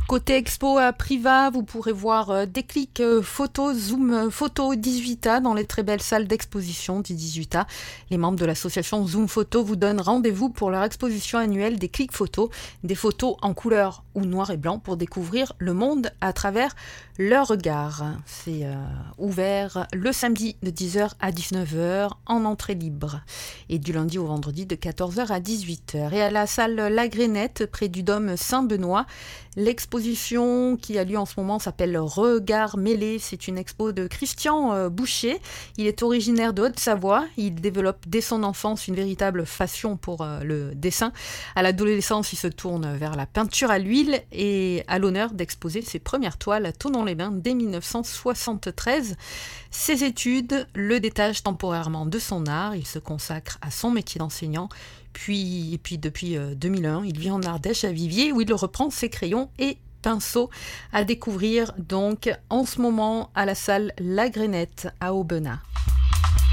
Côté expo à Privas, vous pourrez voir Déclic Photo, Zoom Photo 18A dans les très belles salles d'exposition du 18A. Les membres de l'association Zoom Photo vous donnent rendez-vous pour leur exposition annuelle Déclic Photo, des photos en couleur ou noir et blanc pour découvrir le monde à travers leur regard. C'est ouvert le samedi de 10h à 19h en entrée libre et du lundi au vendredi de 14h à 18h. Et à la salle La Grénette, près du dôme Saint-Benoît, l'exposition qui a lieu en ce moment s'appelle Regard mêlé. C'est une expo de Christian Boucher. Il est originaire de Haute-Savoie. Il développe dès son enfance une véritable passion pour le dessin. À l'adolescence, il se tourne vers la peinture à l'huile et a l'honneur d'exposer ses premières toiles à Thonon-les-Bains dès 1973. Ses études le détachent temporairement de son art. Il se consacre à son métier d'enseignant. Puis depuis 2001, il vit en Ardèche à Viviers où il reprend ses crayons et pinceaux à découvrir donc en ce moment à la salle La Grénette à Aubenas.